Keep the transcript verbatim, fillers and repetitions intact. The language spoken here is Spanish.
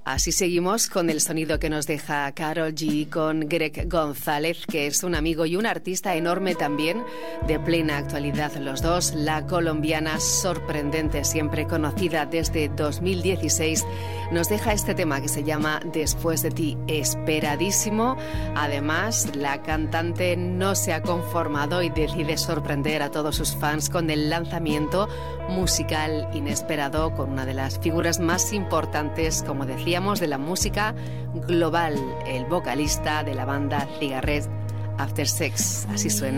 Así seguimos con el sonido que nos deja Karol G con Greg González, que es un amigo y un artista enorme también, de plena actualidad los dos. La colombiana, sorprendente, siempre conocida desde dos mil dieciséis, nos deja este tema que se llama Después de ti, esperadísimo. Además, la cantante no se ha conformado y decide sorprender a todos sus fans con el lanzamiento musical inesperado con una de las figuras más importantes, como decíamos, de la música global, el vocalista de la banda Cigarette After Sex. Así suena.